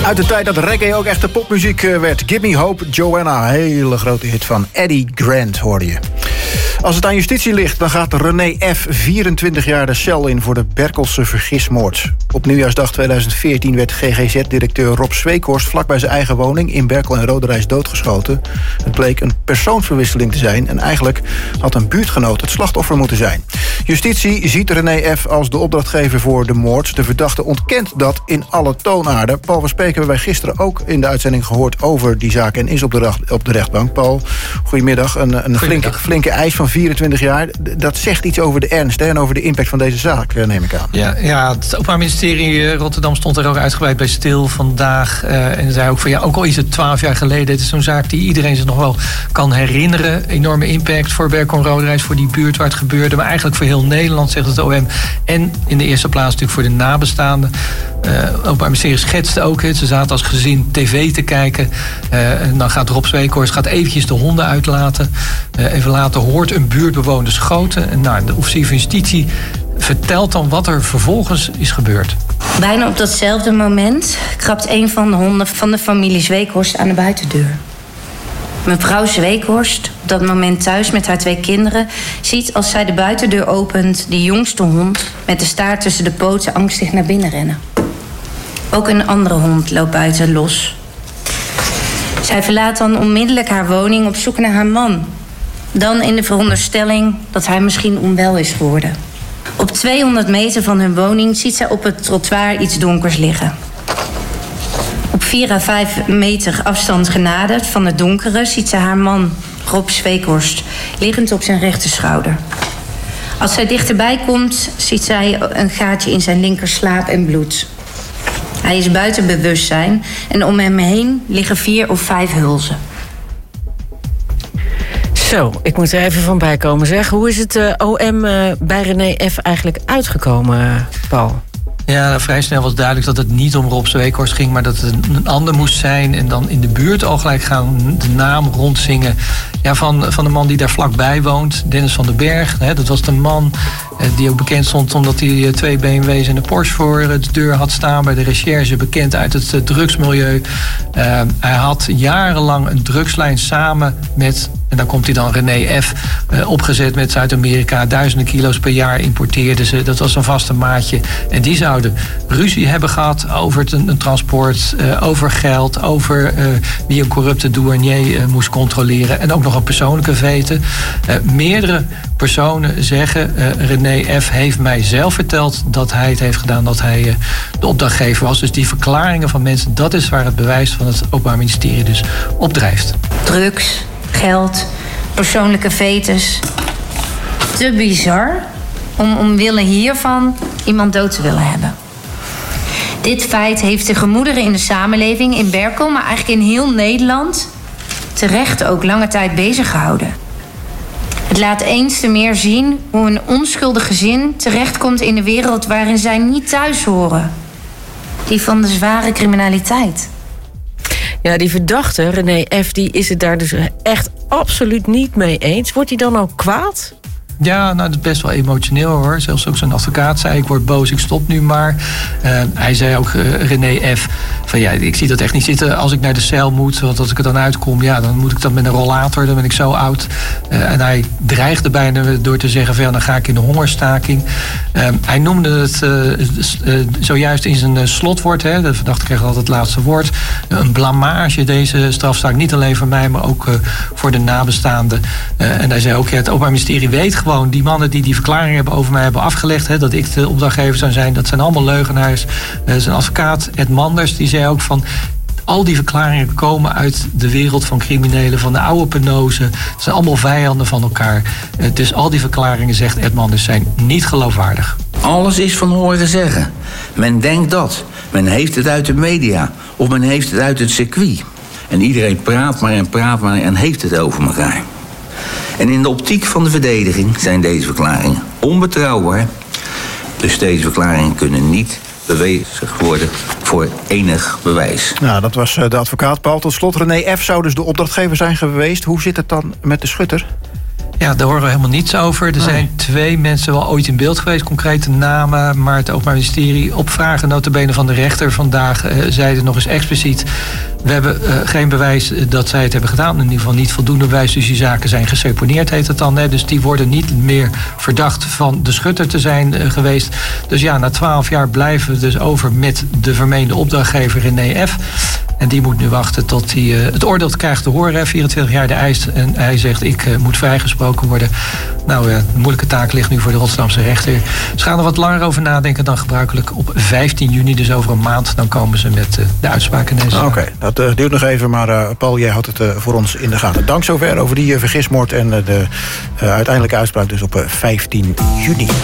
Uit de tijd dat reggae ook echte popmuziek werd. Give Me Hope, Joanna. Hele grote hit van Eddie Grant, hoorde je. Als het aan justitie ligt, dan gaat René F. 24 jaar de cel in voor de Berkelse vergismoord. Op nieuwjaarsdag 2014 werd GGZ-directeur Rob Zweekhorst vlak bij zijn eigen woning in Berkel en Roderijs doodgeschoten. Het bleek een persoonsverwisseling te zijn en eigenlijk had een buurtgenoot het slachtoffer moeten zijn. Justitie ziet René F. als de opdrachtgever voor de moord. De verdachte ontkent dat in alle toonaarden. Paul van Speek hebben wij gisteren ook in de uitzending gehoord over die zaak en is op de rechtbank. Paul, goedemiddag. Een flinke eis van 24 jaar. Dat zegt iets over de ernst en over de impact van deze zaak, neem ik aan. Ja, het Openbaar Ministerie Rotterdam stond er ook uitgebreid bij stil vandaag. En zei ook van ook al is het 12 jaar geleden, het is zo'n zaak die iedereen zich nog wel kan herinneren. Enorme impact voor Berkel en Roderijs, voor die buurt waar het gebeurde. Maar eigenlijk voor heel Nederland, zegt het OM. En in de eerste plaats natuurlijk voor de nabestaanden. Het Openbaar Ministerie schetste ook het. Ze zaten als gezin tv te kijken. En dan gaat Rob Zweekhorst eventjes de honden uitlaten. Even later hoort een buurtbewoner schoten. En de officier van justitie vertelt dan wat er vervolgens is gebeurd. Bijna op datzelfde moment krabt een van de honden van de familie Zweekhorst aan de buitendeur. Mevrouw Zweekhorst, op dat moment thuis met haar 2 kinderen, ziet als zij de buitendeur opent de jongste hond met de staart tussen de poten angstig naar binnen rennen. Ook een andere hond loopt buiten los. Zij verlaat dan onmiddellijk haar woning op zoek naar haar man. Dan in de veronderstelling dat hij misschien onwel is geworden. Op 200 meter van hun woning ziet zij op het trottoir iets donkers liggen. Op 4 à 5 meter afstand genaderd van het donkere ziet ze haar man, Rob Zweekhorst, liggend op zijn rechterschouder. Als zij dichterbij komt, ziet zij een gaatje in zijn linkerslaap en bloed. Hij is buiten bewustzijn en om hem heen liggen 4 of 5 hulzen. Zo, ik moet er even van bij komen, zeg. Hoe is het OM bij René F. eigenlijk uitgekomen, Paul? Ja, vrij snel was duidelijk dat het niet om Rob Zweekhorst ging, maar dat het een ander moest zijn. En dan in de buurt al gelijk gaan de naam rondzingen van de man die daar vlakbij woont, Dennis van den Berg. Dat was de man die ook bekend stond omdat hij 2 BMW's en een Porsche voor de deur had staan bij de recherche, bekend uit het drugsmilieu. Hij had jarenlang een drugslijn samen met, en dan komt hij dan, René F. Opgezet met Zuid-Amerika. Duizenden kilo's per jaar importeerden ze. Dat was een vaste maatje. En die zouden ruzie hebben gehad over een transport, over geld, over wie een corrupte douanier moest controleren. En ook nog een persoonlijke vete. Meerdere personen zeggen, René F. heeft mij zelf verteld dat hij het heeft gedaan, dat hij de opdrachtgever was. Dus die verklaringen van mensen, dat is waar het bewijs van het Openbaar Ministerie dus op drijft. Drugs, geld, persoonlijke vetes. Te bizar om omwille hiervan iemand dood te willen hebben. Dit feit heeft de gemoederen in de samenleving, in Berkel, maar eigenlijk in heel Nederland, terecht ook lange tijd bezig gehouden. Het laat eens te meer zien hoe een onschuldig gezin terechtkomt in de wereld waarin zij niet thuis horen. Die van de zware criminaliteit. Ja, die verdachte, René F., die is het daar dus echt absoluut niet mee eens. Wordt hij dan ook kwaad? Ja, dat is best wel emotioneel hoor. Zelfs ook zijn advocaat zei, ik word boos, ik stop nu maar. Hij zei ook, René F., van ik zie dat echt niet zitten als ik naar de cel moet. Want als ik er dan uitkom, dan moet ik dan met een rollator, dan ben ik zo oud. En hij dreigde bijna door te zeggen, van, dan ga ik in de hongerstaking. Hij noemde het zojuist in zijn slotwoord, de verdachte kreeg altijd het laatste woord, een blamage, deze strafzaak. Niet alleen voor mij, maar ook voor de nabestaanden. En hij zei ook, het Openbaar Ministerie weet gewoon, die mannen die verklaringen hebben over mij hebben afgelegd, dat ik de opdrachtgever zou zijn, dat zijn allemaal leugenaars. Zijn advocaat Ed Manders, die zei ook van, al die verklaringen komen uit de wereld van criminelen, van de oude penose. Het zijn allemaal vijanden van elkaar. Dus al die verklaringen, zegt Ed Manders, zijn niet geloofwaardig. Alles is van horen zeggen. Men denkt dat. Men heeft het uit de media. Of men heeft het uit het circuit. En iedereen praat maar en heeft het over elkaar. En in de optiek van de verdediging zijn deze verklaringen onbetrouwbaar. Dus deze verklaringen kunnen niet bewezen worden voor enig bewijs. Nou, dat was de advocaat Paul. Tot slot, René F. zou dus de opdrachtgever zijn geweest. Hoe zit het dan met de schutter? Ja, daar horen we helemaal niets over. Er zijn 2 mensen wel ooit in beeld geweest, concrete namen. Maar het Openbaar Ministerie op vragen nota bene van de rechter vandaag zeiden nog eens expliciet: we hebben geen bewijs dat zij het hebben gedaan. In ieder geval niet voldoende bewijs. Dus die zaken zijn geseponeerd, heet het dan. Dus die worden niet meer verdacht van de schutter te zijn geweest. Dus ja, na 12 jaar blijven we dus over met de vermeende opdrachtgever René F. En die moet nu wachten tot hij het oordeel krijgt te horen. 24 jaar de eis. En hij zegt, ik moet vrijgesproken worden. Nou, de moeilijke taak ligt nu voor de Rotterdamse rechter. Ze gaan er wat langer over nadenken dan gebruikelijk. Op 15 juni, dus over een maand, dan komen ze met de uitspraak in deze zaak. Oké, dat duurt nog even. Maar Paul, jij houdt het voor ons in de gaten. Dank zover over die vergismoord en de uiteindelijke uitspraak dus op 15 juni.